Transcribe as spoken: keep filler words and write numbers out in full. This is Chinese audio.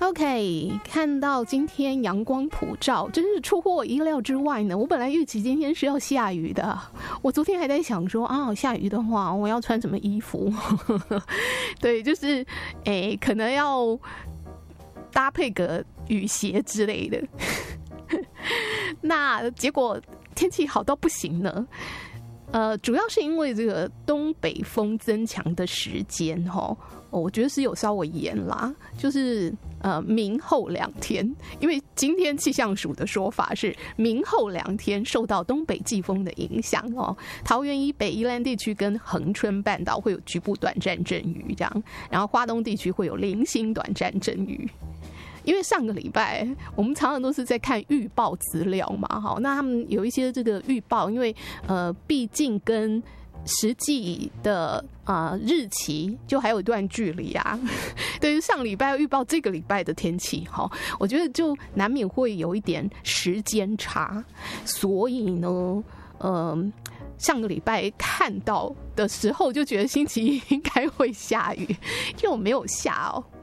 OK， 看到今天阳光普照，真是出乎我意料之外呢。我本来预期今天是要下雨的，我昨天还在想说啊，下雨的话我要穿什么衣服？对，就是诶、欸，可能要搭配个雨鞋之类的。那结果天气好到不行呢。呃，主要是因为这个东北风增强的时间齁，我觉得是有稍微延啦，就是呃明后两天，因为今天气象署的说法是明后两天受到东北季风的影响哦，桃园以北、宜兰地区跟恒春半岛会有局部短暂阵雨这样，然后花东地区会有零星短暂阵雨。因为上个礼拜我们常常都是在看预报资料嘛，好，那他们有一些这个预报，因为呃，毕竟跟实际的啊、呃、日期就还有一段距离啊。对于上礼拜预报这个礼拜的天气，哈，我觉得就难免会有一点时间差，所以呢，嗯、呃。上个礼拜看到的时候就觉得星期一应该会下雨，就没有下哦。